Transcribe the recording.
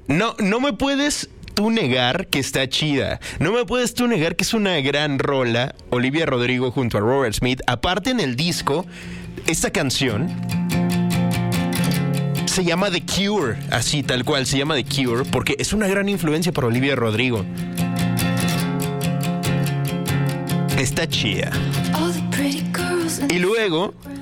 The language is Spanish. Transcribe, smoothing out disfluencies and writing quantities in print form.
No me puedes tú negar que está chida. No me puedes tú negar que es una gran rola. Olivia Rodrigo junto a Robert Smith. Aparte, en el disco, esta canción se llama The Cure, así tal cual, se llama The Cure, porque es una gran influencia para Olivia Rodrigo. Está chida. Y luego